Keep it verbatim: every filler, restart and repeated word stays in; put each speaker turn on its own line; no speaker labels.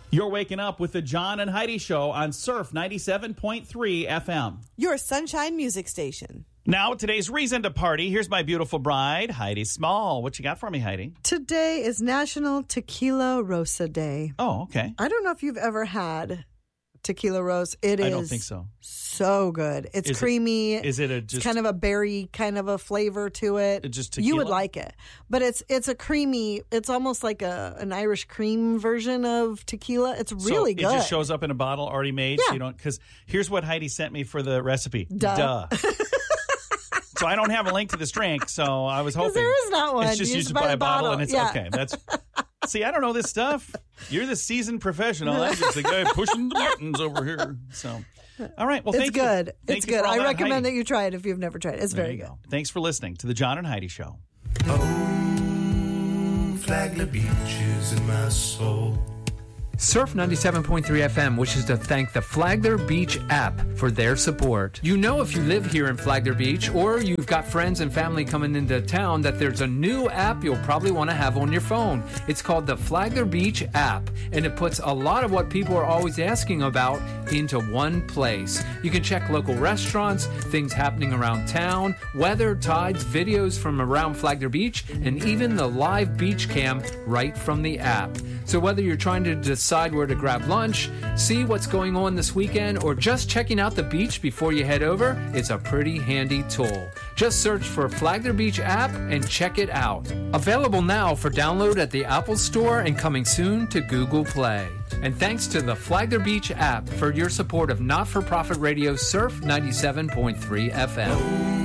You're waking up with the John and Heidi Show on Surf ninety-seven point three F M.
Your Sunshine Music Station.
Now, today's reason to party. Here's my beautiful bride, Heidi Small. What you got for me, Heidi?
Today is National Tequila Rosa Day.
Oh, okay.
I don't know if you've ever had tequila rose. It is
I don't think so.
So good. It's
is
creamy.
It, is it a just
it's kind of a berry kind of a flavor to it?
It just tequila?
You would like it. But it's it's a creamy, it's almost like a an Irish cream version of tequila. It's really
so
good.
It just shows up in a bottle already made.
Yeah.
So you don't, because here's what Heidi sent me for the recipe.
Duh.
Duh. So I don't have a link to this drink, so I was hoping.
There is not one.
It's just
you
used to
buy
buy
the
a bottle,
bottle.
and it's
yeah.
okay. That's see, I don't know this stuff. You're the seasoned professional. I'm just the guy pushing the buttons over here. So, all right. Well,
it's
thank
good.
you. Thank
It's
you
good.
for all
I
that,
recommend
Heidi.
that you try it if you've never tried it. It's
There
very
you
good.
go. Thanks for listening to the John and Heidi Show.
Oh, Flagler Beach is in my soul.
Surf ninety-seven point three F M wishes to thank the Flagler Beach app for their support. You know, if you live here in Flagler Beach or you've got friends and family coming into town, that there's a new app you'll probably want to have on your phone. It's called the Flagler Beach app, and it puts a lot of what people are always asking about into one place. You can check local restaurants, things happening around town, weather, tides, videos from around Flagler Beach, and even the live beach cam right from the app. So whether you're trying to decide where to grab lunch, see what's going on this weekend, or just checking out the beach before you head over, it's a pretty handy tool. Just search for Flagler Beach app and check it out. Available now for download at the Apple Store and coming soon to Google Play. And thanks to the Flagler Beach app for your support of not-for-profit radio Surf ninety-seven point three F M.